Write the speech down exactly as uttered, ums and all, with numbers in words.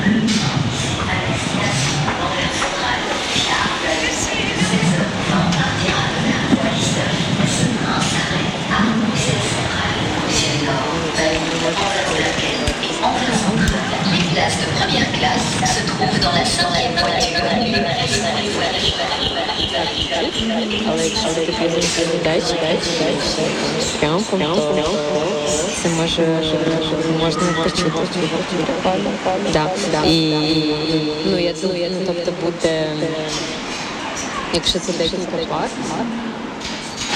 Les places de première classe se trouvent dans la cinquième voiture. Це може, можна почути. Да. І ну, я думаю, ну, тобто буде, якщо це декілька пар,